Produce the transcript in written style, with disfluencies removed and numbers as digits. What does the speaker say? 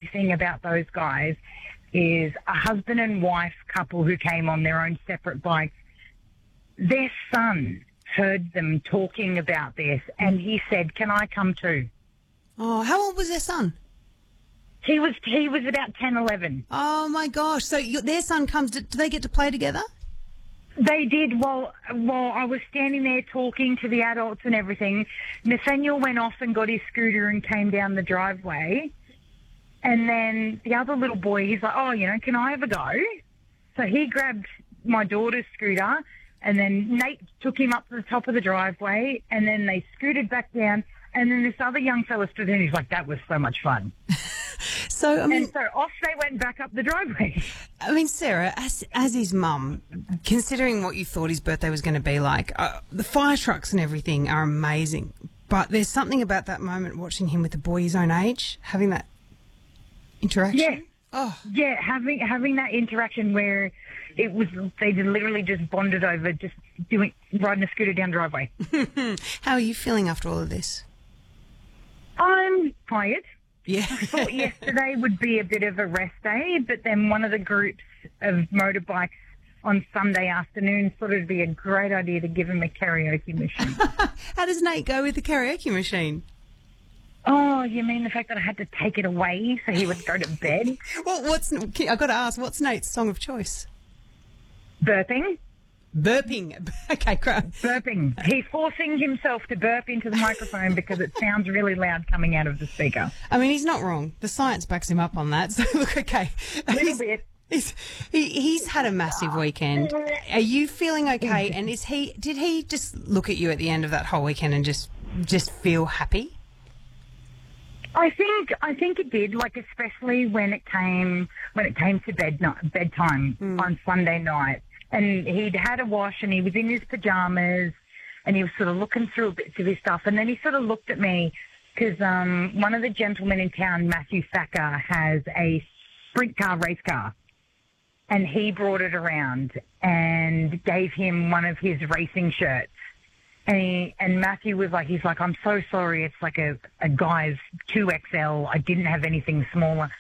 thing about those guys is a husband and wife couple who came on their own separate bikes. Their son heard them talking about this, and he said, "Can I come too?" Oh, how old was their son? He was about 10, 11. Oh, my gosh. So their son comes. Do they get to play together? They did. While I was standing there talking to the adults and everything, Nathaniel went off and got his scooter and came down the driveway. And then the other little boy, he's like, "Oh, can I have a go?" So he grabbed my daughter's scooter, and then Nate took him up to the top of the driveway, and then they scooted back down. And then this other young fella stood there, and he's like, "That was so much fun." So, and so off they went back up the driveway. I mean, Sarah, as his mum, considering what you thought his birthday was going to be like, the fire trucks and everything are amazing. But there's something about that moment watching him with a boy his own age, having that interaction. Yeah. Oh. Yeah, having that interaction where they literally just bonded over just riding a scooter down driveway. How are you feeling after all of this? I'm tired. Yeah. I thought yesterday would be a bit of a rest day, but then one of the groups of motorbikes on Sunday afternoon thought it'd be a great idea to give him a karaoke machine. How does Nate go with the karaoke machine? Oh, you mean the fact that I had to take it away so he would go to bed? Well, I've got to ask, what's Nate's song of choice? Burping. Burping. Okay, crap. Burping. He's forcing himself to burp into the microphone because it sounds really loud coming out of the speaker. I mean, he's not wrong. The science backs him up on that. So, look, okay. A little bit. He's had a massive weekend. Are you feeling okay? And did he just look at you at the end of that whole weekend and just feel happy? I think it did, like especially when it came to bedtime on Sunday night. And he'd had a wash and he was in his pajamas and he was sort of looking through bits of his stuff. And then he sort of looked at me because one of the gentlemen in town, Matthew Thacker, has a sprint car race car. And he brought it around and gave him one of his racing shirts. And Matthew was like, he's like, "I'm so sorry. It's like a guy's 2XL. I didn't have anything smaller."